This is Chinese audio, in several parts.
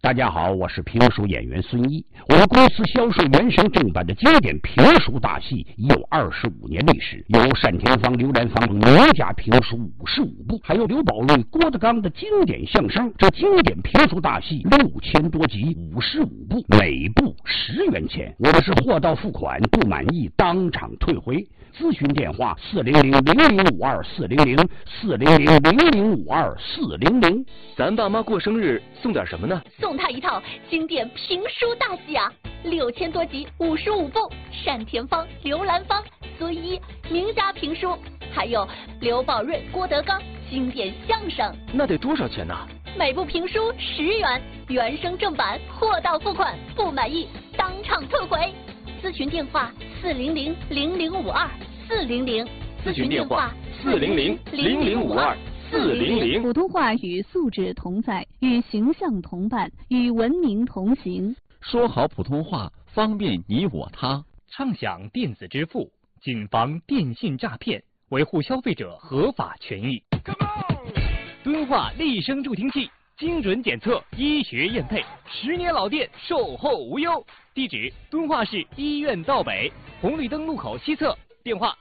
大家好，我是评书演员孙毅。我们公司销售原声正版的经典评书大戏已有25年历史，有单田芳、刘兰芳名家评书55部，还有刘宝瑞、郭德纲的经典相声。这经典评书大戏6000多集，55部，每部10元钱。我们是货到付款，不满意当场退回。咨询电话400-0052-400，400-0052-400。 咱爸妈过生日送点什么呢？ 送他一套经典评书大戏啊，6000多集，55部，单田芳、刘兰芳、孙一名家评书，还有刘宝瑞、郭德纲经典相声。 那得多少钱呢？ 每部评书10元，原声正版，货到付款，不满意当场退回。咨询电话400-0052-400， 咨询电话400-0052-400。 普通话与素质同在，与形象同伴，与文明同行。 说好普通话，方便你我他。 畅享电子支付，谨防电信诈骗，维护消费者合法权益。敦化立声助听器，精准检测，医学验配，10年老店，售后无忧。地址：敦化市医院道北红绿灯路口西侧，电话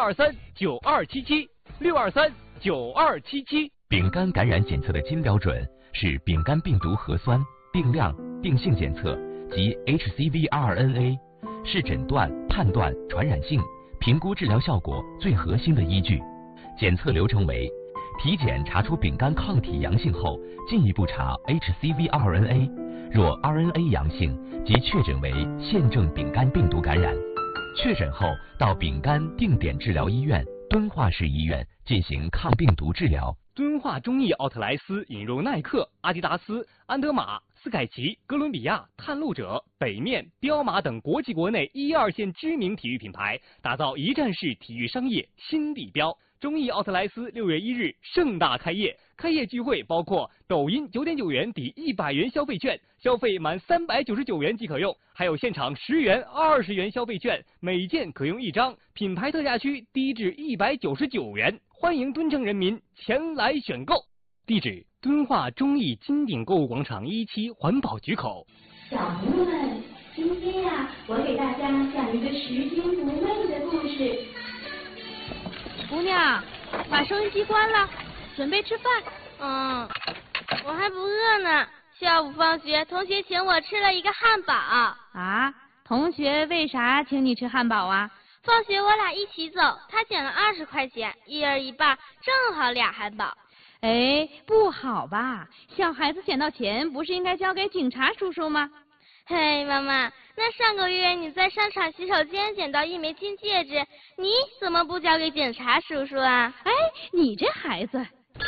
623-9277，623-9277。 丙肝感染检测的金标准是丙肝病毒核酸、病量、病性检测及 HCV-RNA， 是诊断、判断传染性、评估治疗效果最核心的依据。检测流程为：体检查出丙肝抗体阳性后，进一步查 HCV-RNA， 若 RNA 阳性，即确诊为现症丙肝病毒感染。确诊后到丙肝定点治疗医院敦化市医院进行抗病毒治疗。 敦化中艺奥特莱斯引入耐克、阿迪达斯、安德玛、斯凯奇、哥伦比亚、探路者、北面、彪马等国际国内1、2线知名体育品牌，打造一站式体育商业新地标。中艺奥特莱斯6月1日盛大开业，开业聚会包括抖音9.9元抵100元消费券，消费满399元即可用，还有现场10元、20元消费券，每件可用1张，品牌特价区低至199元，欢迎敦城人民前来选购。地址：敦化中艺金鼎购物广场1期环保局口。 小朋友们，今天我给大家讲一个拾金不昧的故事。 姑娘，把收音机关了，准备吃饭。 我还不饿呢。下午放学，同学请我吃了一个汉堡。 啊？同学为啥请你吃汉堡啊？ 放学我俩一起走，他捡了20块钱，一人一半，正好2汉堡。 哎，不好吧？小孩子捡到钱不是应该交给警察叔叔吗？ 嘿，妈妈，那上个月你在商场洗手间捡到1枚金戒指，你怎么不交给警察叔叔啊？ 哎，你这孩子。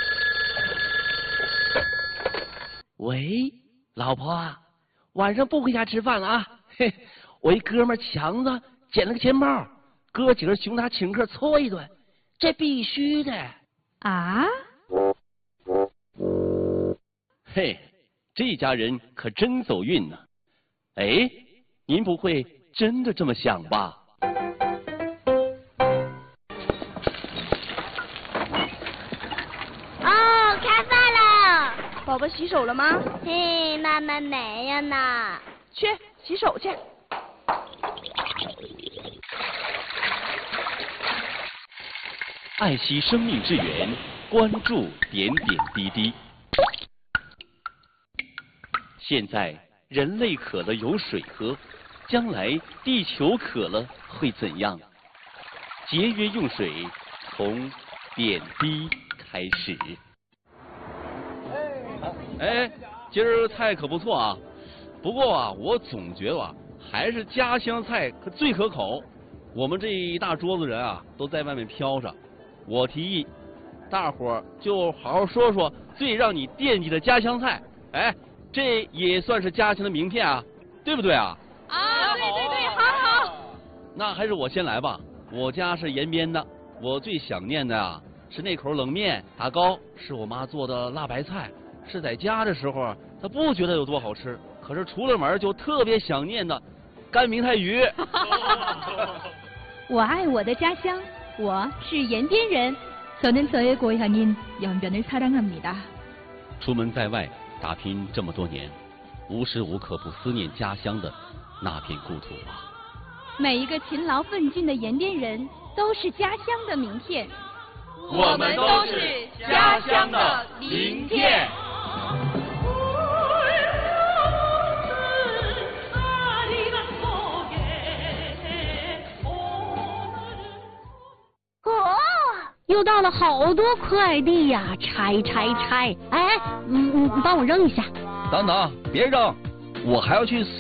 喂，老婆啊，晚上不回家吃饭了啊？嘿，我一哥们强子捡了个钱包，哥几个熊他请客搓一顿，这必须的。 啊？ 嘿，这家人可真走运呢。哎，您不会真的这么想吧？ 哦，开饭了。 宝宝洗手了吗？ 嘿，妈妈没有呢。 去洗手去。 爱惜生命之源，关注点点滴滴。现在人类渴了有水喝，将来地球渴了会怎样？节约用水，从点滴开始。 哎，今儿菜可不错啊，不过啊，我总觉得还是家乡菜最可口。我们这一大桌子人啊，都在外面飘着。我提议，大伙儿就好好说说最让你惦记的家乡菜。哎，这也算是家乡的名片啊，对不对啊？ 啊，对，好。 那还是我先来吧。我家是延边的，我最想念的啊是那口冷面，打糕是我妈做的辣白菜。是在家的时候，她不觉得有多好吃，可是出了门就特别想念的干明太鱼。 我爱我的家乡，我是延边人。저는 저의 고향인 연변을 사랑합니다. 出门在外打拼这么多年， 无时无刻不思念家乡的那片故土啊。 每一个勤劳奋进的延边人都是家乡的名片， 我们都是家乡的名片。 又到了好多快递呀，拆！哎，你帮我扔一下。 等等，别扔，我还要去